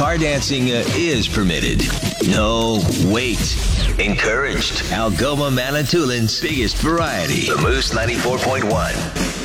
car dancing is permitted. No, wait. Encouraged. Algoma Manitoulин's biggest variety. The Moose 94.1.